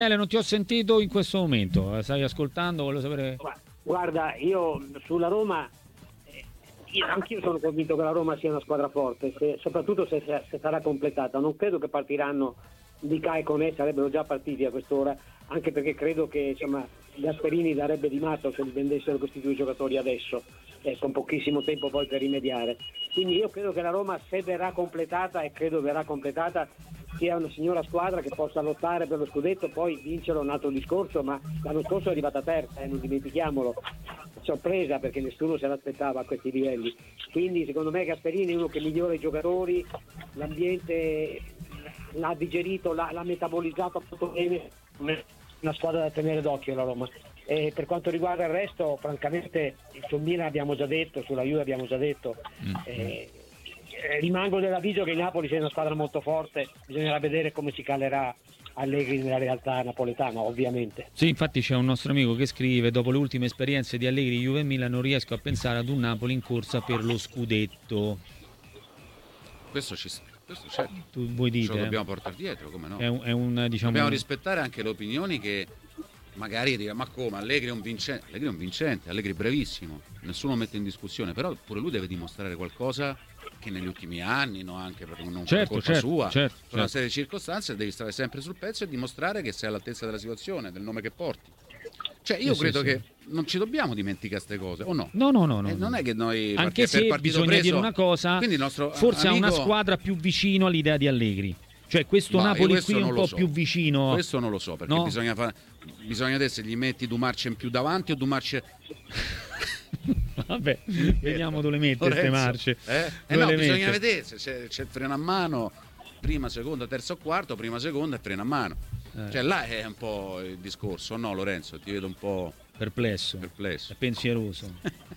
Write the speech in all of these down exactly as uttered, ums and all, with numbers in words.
Non ti ho sentito in questo momento, stai ascoltando? Voglio sapere. Guarda, io sulla Roma, io, anch'io sono convinto che la Roma sia una squadra forte, se, soprattutto se, se sarà completata. Non credo che partiranno Di Ca e Koné, sarebbero già partiti a quest'ora, anche perché credo che insomma Gasperini darebbe di matto se li vendessero questi due giocatori adesso, eh, con pochissimo tempo poi per rimediare. Quindi io credo che la Roma, se verrà completata, e credo verrà completata, sia una signora squadra che possa lottare per lo scudetto. Poi vincere è un altro discorso, ma l'anno scorso è arrivata terza, eh, non dimentichiamolo, sorpresa perché nessuno se l'aspettava a questi livelli. Quindi secondo me Gasperini è uno che migliora i giocatori, l'ambiente l'ha digerito, l'ha, l'ha metabolizzato molto bene, una squadra da tenere d'occhio la Roma. E per quanto riguarda il resto, francamente sul Milan abbiamo già detto, sulla Juve abbiamo già detto, mm. eh, rimango dell'avviso che il Napoli sia una squadra molto forte, bisognerà vedere come si calerà Allegri nella realtà napoletana, ovviamente. Sì, infatti c'è un nostro amico che scrive: dopo le ultime esperienze di Allegri, Juve e Milan, non riesco a pensare ad un Napoli in corsa per lo scudetto. Questo ci questo c'è. Tu vuoi dire? Ce lo dobbiamo portare dietro, come no? È un, è un, diciamo, dobbiamo rispettare anche le opinioni che magari dica: ma come, Allegri è un vincente? Allegri è un vincente, Allegri è brevissimo, nessuno mette in discussione, però pure lui deve dimostrare qualcosa che negli ultimi anni, no, anche perché non certo, è colpa certo, sua, certo, per una certo. serie di circostanze devi stare sempre sul pezzo e dimostrare che sei all'altezza della situazione, del nome che porti. Cioè io sì, credo sì, che sì. non ci dobbiamo dimenticare queste cose, o no? No, no, no, no. Eh, non è che noi, anche se per bisogna preso, dire una cosa, quindi il nostro forse amico... ha una squadra più vicino all'idea di Allegri. Cioè questo Ma Napoli questo qui è un po' so. più vicino. Questo non lo so, perché no? bisogna fa... bisogna vedere se gli metti due marce in più davanti o due marce... Vabbè, vediamo dove le metti queste marce. Eh? Eh no, bisogna mette? vedere se c'è, c'è il freno a mano, prima, seconda, terza o quarto, prima, seconda e freno a mano. Eh. Cioè là è un po' il discorso, no Lorenzo? Ti vedo un po' perplesso, perplesso. e pensieroso.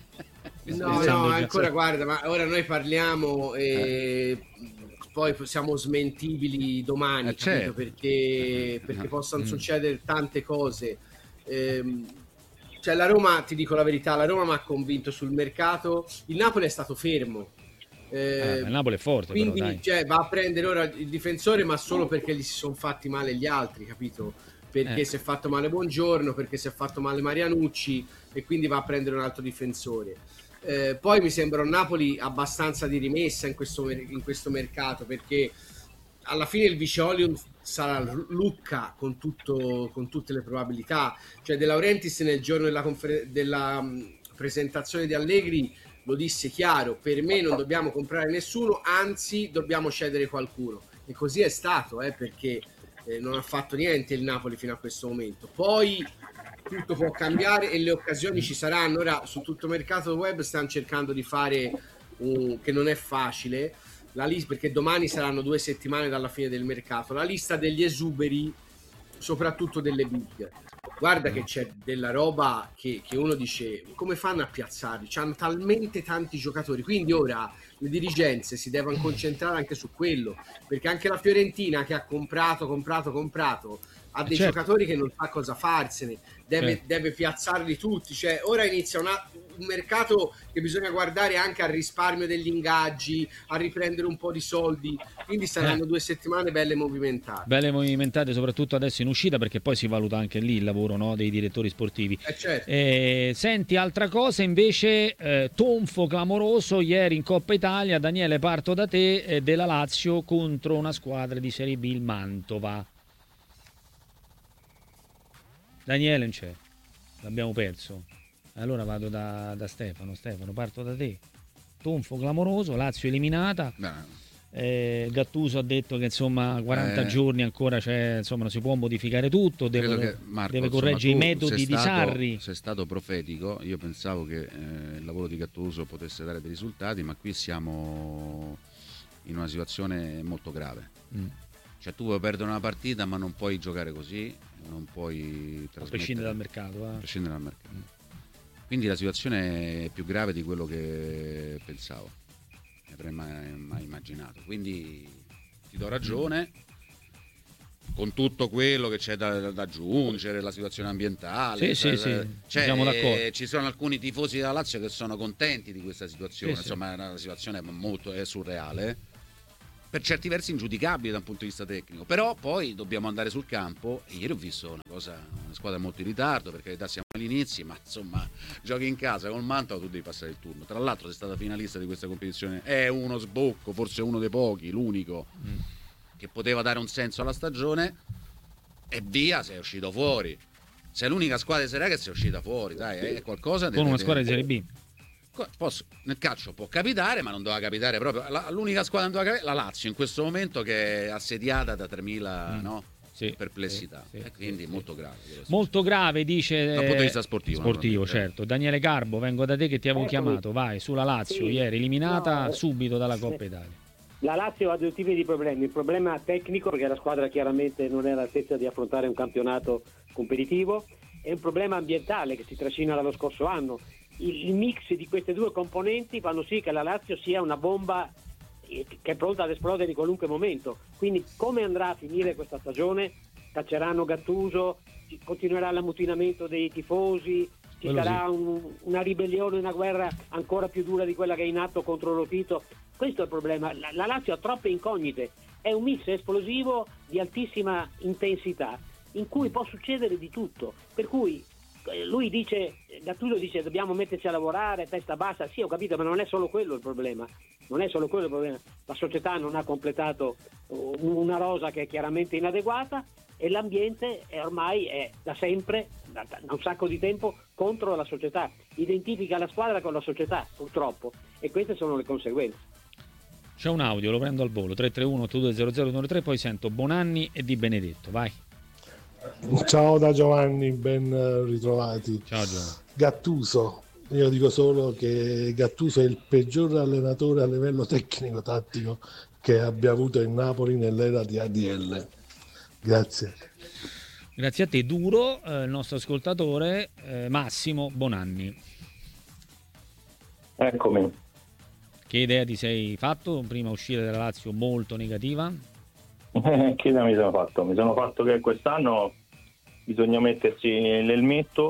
No, no, ancora guarda, ma ora noi parliamo e eh. poi siamo smentibili domani, eh, capito? Certo. Perché, perché possano mm. succedere tante cose. Ehm, cioè la Roma, ti dico la verità, la Roma mi ha convinto sul mercato, il Napoli è stato fermo. Eh, il Napoli è forte, quindi però, dai. Cioè, va a prendere ora il difensore, ma solo perché gli si sono fatti male gli altri, capito? Perché eh. si è fatto male Buongiorno, perché si è fatto male Marianucci e quindi va a prendere un altro difensore. Eh, poi mi sembra un Napoli abbastanza di rimessa in questo, in questo mercato, perché alla fine il vice Olium sarà Lucca con, tutto, con tutte le probabilità. Cioè De Laurentiis nel giorno della, confer- della um, presentazione di Allegri lo disse chiaro: per me non dobbiamo comprare nessuno, anzi dobbiamo cedere qualcuno, e così è stato, eh, perché eh, non ha fatto niente il Napoli fino a questo momento. Poi tutto può cambiare e le occasioni ci saranno. Ora su tutto mercato web stanno cercando di fare un, che non è facile, la lista, perché domani saranno due settimane dalla fine del mercato, la lista degli esuberi, soprattutto delle big. Guarda che c'è della roba che, che uno dice: come fanno a piazzarli? C'hanno talmente tanti giocatori, quindi ora le dirigenze si devono concentrare anche su quello, perché anche la Fiorentina, che ha comprato, comprato, comprato, ha dei certo. giocatori che non sa cosa farsene, deve, certo. deve piazzarli tutti. Cioè ora inizia una, un mercato che bisogna guardare anche al risparmio degli ingaggi, a riprendere un po' di soldi, quindi saranno eh. due settimane belle movimentate. Belle movimentate, soprattutto adesso in uscita, perché poi si valuta anche lì il lavoro, no, dei direttori sportivi. Eh certo. eh, senti, altra cosa invece, eh, tonfo clamoroso ieri in Coppa Italia. Daniele, parto da te, eh, della Lazio contro una squadra di Serie B, il Mantova. Daniele non c'è, l'abbiamo perso. Allora vado da, da Stefano. Stefano, parto da te. Tonfo clamoroso, Lazio eliminata. Eh, Gattuso ha detto che insomma quaranta eh, giorni ancora, c'è, insomma non si può modificare tutto, deve, che, Marco, deve correggere i metodi di stato, Sarri. Sei stato profetico, io pensavo che eh, il lavoro di Gattuso potesse dare dei risultati, ma qui siamo in una situazione molto grave. Mm. Cioè tu puoi perdere una partita ma non puoi giocare così, non puoi a prescindere dal mercato, eh. a prescindere dal mercato. Mm. Quindi la situazione è più grave di quello che pensavo, ne avrei mai, mai immaginato. Quindi ti do ragione, con tutto quello che c'è da, da aggiungere, la situazione ambientale. Sì, sì, sì, cioè, siamo d'accordo. Ci sono alcuni tifosi della Lazio che sono contenti di questa situazione, sì, insomma sì. è una situazione molto è surreale. per certi versi ingiudicabili da un punto di vista tecnico, però poi dobbiamo andare sul campo e ieri ho visto una cosa, una squadra molto in ritardo, per carità siamo agli inizi, ma insomma giochi in casa col Mantova, tu devi passare il turno. Tra l'altro sei stata finalista di questa competizione, è uno sbocco, forse uno dei pochi, l'unico mm. che poteva dare un senso alla stagione, e via, sei uscito fuori. Sei l'unica squadra di Serie A che sei uscita fuori, dai, è qualcosa con una squadra di Serie B. Posso, nel calcio può capitare, ma non doveva capitare proprio. La, l'unica squadra non doveva capitare, la Lazio in questo momento, che è assediata da tremila mm. no, sì, perplessità, sì, sì, e quindi sì, molto grave. Molto grave, dice dal punto di vista sportivo. Sportivo, certo. Daniele Carbo, vengo da te che ti avevo Eccomi. chiamato. Vai, sulla Lazio, sì. ieri eliminata no, subito dalla Coppa Italia. La Lazio ha due tipi di problemi. Il problema tecnico, perché la squadra chiaramente non è all'altezza di affrontare un campionato competitivo, e un problema ambientale che si trascina dallo scorso anno. Il mix di queste due componenti fanno sì che la Lazio sia una bomba che è pronta ad esplodere in qualunque momento. Quindi come andrà a finire questa stagione? Cacceranno Gattuso, continuerà l'ammutinamento dei tifosi, ci Quello sarà sì. un, una ribellione, una guerra ancora più dura di quella che è in atto contro Lotito. Questo è il problema. La, la Lazio ha troppe incognite, è un mix esplosivo di altissima intensità in cui può succedere di tutto, per cui lui dice, Gattuso dice dobbiamo metterci a lavorare, testa bassa, sì ho capito, ma non è solo quello il problema, non è solo quello il problema, la società non ha completato una rosa che è chiaramente inadeguata e l'ambiente è ormai è da sempre, da, da un sacco di tempo, contro la società, identifica la squadra con la società purtroppo, e queste sono le conseguenze. C'è un audio, lo prendo al volo, tre tre uno otto due zero zero uno tre, poi sento Bonanni e Di Benedetto, vai. Ciao da Giovanni, ben ritrovati. Ciao Giovanni. Gattuso, io dico solo che Gattuso è il peggior allenatore a livello tecnico tattico che abbia avuto il Napoli nell'era di A D L. Grazie. Grazie a te. Duro, eh, il nostro ascoltatore eh, Massimo Bonanni. Eccomi. Che idea ti sei fatto? Prima uscita della Lazio molto negativa. Che idea mi sono fatto? Mi sono fatto che quest'anno bisogna mettersi l'elmetto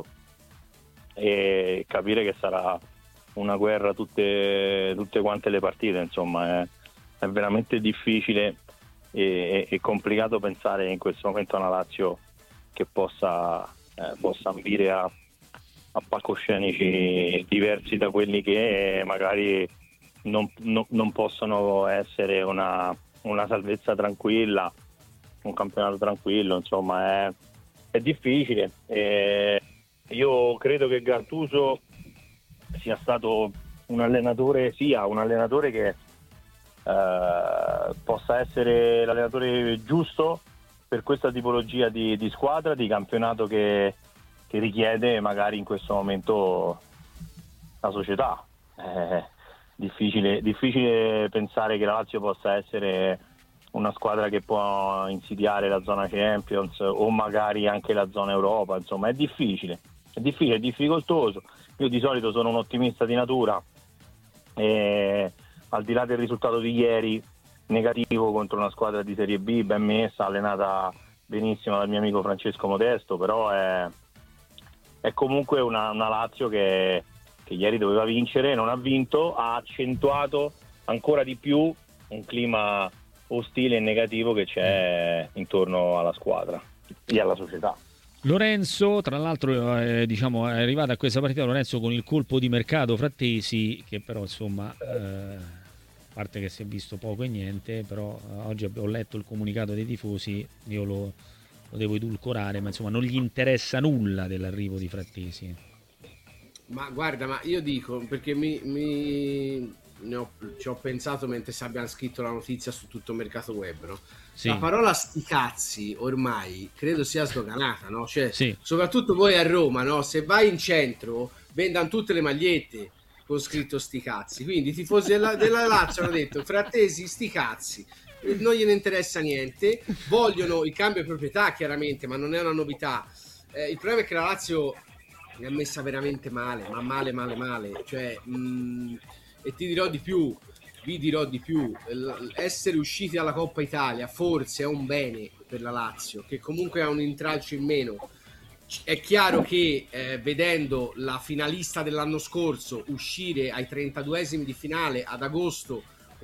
e capire che sarà una guerra tutte, tutte quante le partite, insomma è, è veramente difficile e, e complicato pensare in questo momento a una Lazio che possa, eh, possa ambire a, a palcoscenici diversi da quelli che magari non, non, non possono essere una una salvezza tranquilla, un campionato tranquillo, insomma è, è difficile. E io credo che Gattuso sia stato un allenatore, sia un allenatore che eh, possa essere l'allenatore giusto per questa tipologia di, di squadra, di campionato che, che richiede magari in questo momento la società. Eh, Difficile, difficile pensare che la Lazio possa essere una squadra che può insidiare la zona Champions o magari anche la zona Europa, insomma è difficile, è difficile, è difficoltoso. Io di solito sono un ottimista di natura e al di là del risultato di ieri negativo contro una squadra di Serie B ben messa, allenata benissimo dal mio amico Francesco Modesto, però è, è comunque una, una Lazio che che ieri doveva vincere, non ha vinto, ha accentuato ancora di più un clima ostile e negativo che c'è intorno alla squadra e alla società. Lorenzo, tra l'altro eh, diciamo, è arrivata a questa partita Lorenzo con il colpo di mercato Frattesi, che però insomma eh, a parte che si è visto poco e niente, però eh, oggi ho letto il comunicato dei tifosi, io lo, lo devo edulcorare, ma insomma non gli interessa nulla dell'arrivo di Frattesi. Ma guarda, ma io dico, perché mi, mi ne ho, ci ho pensato mentre abbiamo scritto la notizia su tutto il mercato web, no? Sì. La parola sti cazzi ormai credo sia sdoganata, no? Cioè, sì. Soprattutto voi a Roma, no? Se vai in centro vendano tutte le magliette con scritto sti cazzi, quindi i tifosi della, della Lazio hanno detto Frattesi sti cazzi, non gliene interessa niente, vogliono il cambio di proprietà chiaramente, ma non è una novità. Eh, il problema è che la Lazio mi ha messa veramente male, ma male male male, cioè mh, e ti dirò di più, vi dirò di più, essere usciti dalla Coppa Italia forse è un bene per la Lazio, che comunque ha un intralcio in meno. È chiaro che eh, vedendo la finalista dell'anno scorso uscire ai trentaduesimi di finale ad agosto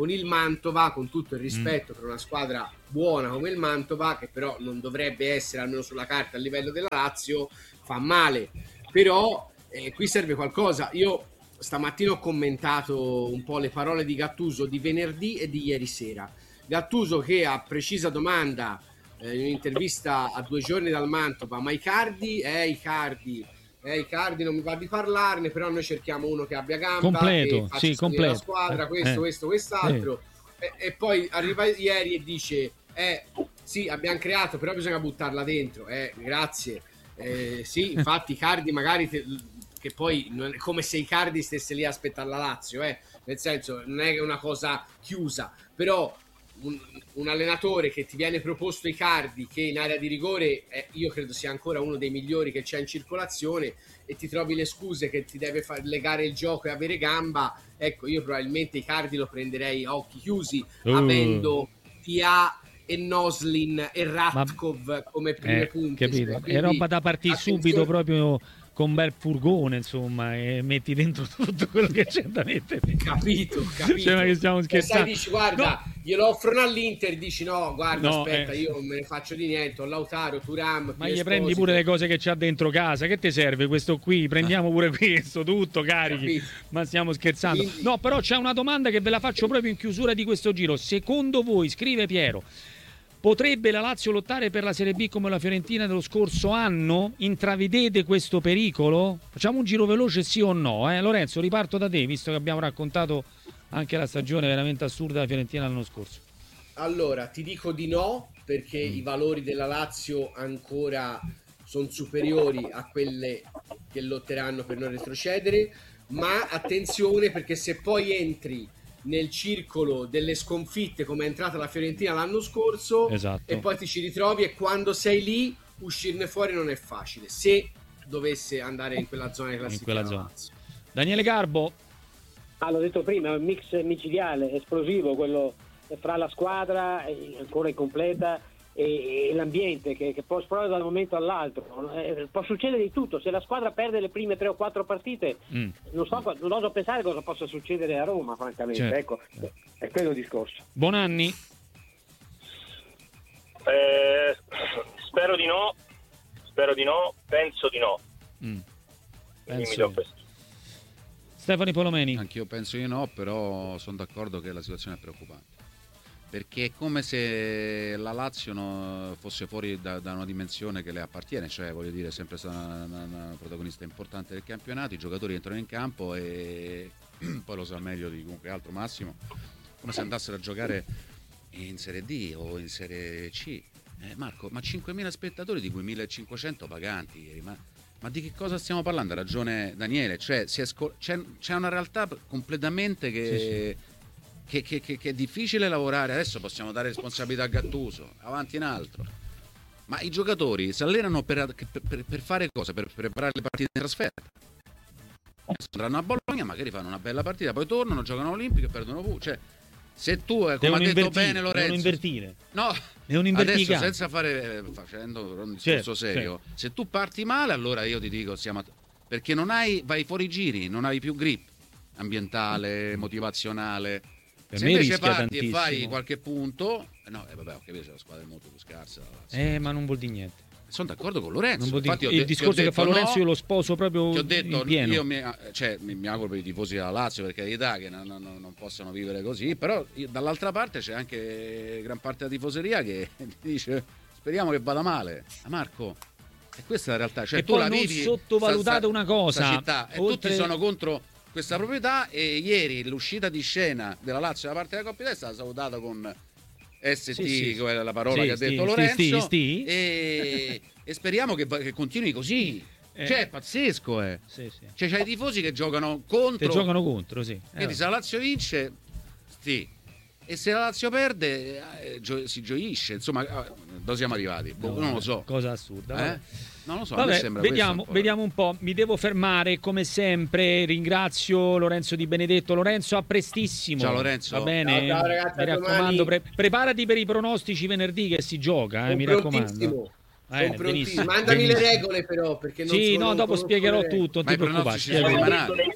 con il Mantova, con tutto il rispetto mm. per una squadra buona come il Mantova, che però non dovrebbe essere almeno sulla carta a livello della Lazio, fa male. Però eh, qui serve qualcosa. Io stamattina ho commentato un po' le parole di Gattuso di venerdì e di ieri sera. Gattuso che a precisa domanda eh, in un'intervista a due giorni dal Mantova, ma Icardi è Icardi eh, Icardi non mi va di parlarne, però noi cerchiamo uno che abbia gamba, completo, che faccia sì, completo. la squadra, questo, eh. questo, quest'altro eh. e, e poi arriva ieri e dice eh sì, abbiamo creato, però bisogna buttarla dentro, eh, grazie eh, sì, infatti Icardi magari te, che poi non è come se Icardi stesse lì a aspettare la Lazio, eh. nel senso non è una cosa chiusa, però un, un allenatore che ti viene proposto Icardi, che in area di rigore eh, io credo sia ancora uno dei migliori che c'è in circolazione, e ti trovi le scuse che ti deve far legare il gioco e avere gamba, ecco, io probabilmente Icardi lo prenderei a occhi chiusi, uh. avendo T A e Noslin e Ratkov Ma... come prime eh, punte, capito. Cioè, è roba da partire attenzione... subito proprio con un bel furgone, insomma, e metti dentro tutto quello che c'è da mettere. Capito, capito. Cioè, ma che stiamo scherzando. Sai, dici, guarda, no. glielo offrono all'Inter, dici no, guarda, no, aspetta, eh. io non me ne faccio di niente, ho Lautaro, Thuram, ma gli prendi pure le cose che c'ha dentro casa, che ti serve questo qui? Prendiamo pure questo, tutto, carichi. Capito. Ma stiamo scherzando. Quindi... No, però c'è una domanda che ve la faccio proprio in chiusura di questo giro. Secondo voi, scrive Piero, potrebbe la Lazio lottare per la Serie B come la Fiorentina dello scorso anno? Intravedete questo pericolo? Facciamo un giro veloce, sì o no? Eh? Lorenzo, riparto da te, visto che abbiamo raccontato anche la stagione veramente assurda della Fiorentina l'anno scorso. Allora, ti dico di no, perché mm. i valori della Lazio ancora sono superiori a quelle che lotteranno per non retrocedere, ma attenzione, perché se poi entri nel circolo delle sconfitte come è entrata la Fiorentina l'anno scorso, esatto. e poi ti ci ritrovi, e quando sei lì uscirne fuori non è facile, se dovesse andare in quella zona di classifica. In quella zona. Daniele Garbo. Ah, l'ho detto prima, è un mix micidiale, esplosivo, quello fra la squadra ancora incompleta e, e l'ambiente che, che può esplodere da un momento all'altro. Eh, può succedere di tutto. Se la squadra perde le prime tre o quattro partite, mm. non so, non oso pensare cosa possa succedere a Roma, francamente. Certo. Ecco, è quello il discorso. Bonanni? Eh, spero di no, spero di no, penso di no. Mm. Penso. Stefano Polomeni? Anch'io penso di no, però sono d'accordo che la situazione è preoccupante, perché è come se la Lazio no, fosse fuori da, da una dimensione che le appartiene, cioè voglio dire, è sempre stata una, una, una protagonista importante del campionato, i giocatori entrano in campo e poi lo sa meglio di chiunque altro Massimo, come se andassero a giocare in Serie D o in Serie C. Eh, Marco, ma cinquemila spettatori di cui millecinquecento paganti ieri, ma, ma di che cosa stiamo parlando? Ha ragione Daniele, cioè si è sco- c'è, c'è una realtà completamente che... Sì, sì. Che, che, che, che è difficile lavorare. Adesso possiamo dare responsabilità a Gattuso, avanti in altro, ma i giocatori si allenano per, per, per fare cosa? Per preparare le partite in trasferta. Andranno a Bologna, magari fanno una bella partita, poi tornano, giocano all'Olimpico e perdono pure. Cioè, se tu, come devono ha detto bene Lorenzo, devono invertire. No, adesso senza fare, facendo un discorso certo, serio, certo. Se tu parti male, allora io ti dico siamo a... perché non hai, vai fuori giri, non hai più grip ambientale, motivazionale. Per se me invece rischia parti tantissimo. E fai qualche punto, no, eh, vabbè, ho capito, c'è la squadra è molto più scarsa. Eh, ma non vuol dire niente. Sono d'accordo con Lorenzo. Infatti, il discorso che fa Lorenzo no, io lo sposo proprio. Ti ho detto, in pieno. io mi, cioè, mi, mi auguro per i tifosi della Lazio, per carità, che non, non, non possono vivere così, però io, dall'altra parte c'è anche gran parte della tifoseria che dice speriamo che vada male. Ma Marco, e questa è la realtà. Cioè, e tu poi la non vivi, sottovalutate sta, una cosa. Città, oltre... E tutti sono contro questa proprietà, e ieri l'uscita di scena della Lazio da parte della Coppa Italia è stata salutata con S T, sì, sì, quella è la parola sì, che ha detto sì, Lorenzo, sì, sì. E, e speriamo che, che continui così. Eh. Cioè, è pazzesco, eh. Sì, sì. Cioè, c'hai i tifosi che giocano contro. Che giocano contro, sì. Quindi, eh, se la Lazio vince, sì. E se la Lazio perde, eh, gio- si gioisce. Insomma, dove siamo arrivati? No, non lo so. Cosa assurda. Eh? Non lo so, vabbè, a me sembra vediamo, un vediamo un po'. Mi devo fermare come sempre. Ringrazio Lorenzo Di Benedetto. Lorenzo, a prestissimo. Ciao Lorenzo. Va bene. Ciao, ciao, ragazzi, mi raccomando, pre- preparati per i pronostici venerdì che si gioca, eh, mi raccomando. Eh, Mandami benissimo. Le regole però, perché non sì, sono, no, dopo spiegherò tutto, non ma ti preoccupare. settimanali.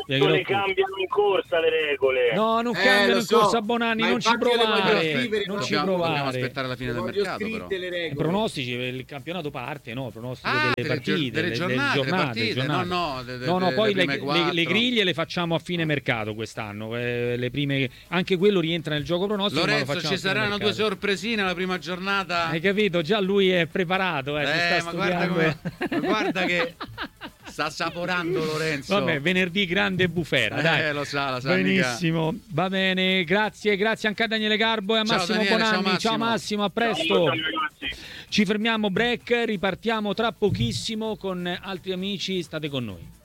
spiegherò le cambiano in corsa le regole. No, non Eh, cambiano lo in so, corsa Bonanni, ma non ci infatti io le voglio provare. scrivere, Non no? ci Dobbiamo, dobbiamo provare. aspettare la fine del Voglio mercato, però. scritte le I regole. pronostici, il campionato parte, no? Pronostici Ah, delle delle partite, gio- delle delle- giornate, delle le giornate, partite, giornate. no, no, de- de- no, no, de- poi le le, prime le- quattro. le griglie le facciamo a fine mercato quest'anno. eh, le prime, anche quello rientra nel gioco pronostico. ma lo Lorenzo, facciamo ci a fine saranno due mercato. sorpresine la prima giornata. Hai capito? Già lui è preparato, eh, si Eh, sta ma guarda, studiando. come, ma guarda che sta saporando Lorenzo. Vabbè, venerdì grande bufera, Eh, dai. lo sa, lo sa, Benissimo, va bene, grazie, grazie anche a Daniele Garbo e a Ciao, Massimo Daniele, ciao, Bonanni. Massimo. Ciao Massimo, a Ciao, presto. ciao, ragazzi. Ci fermiamo, break, ripartiamo tra pochissimo con altri amici, state con noi.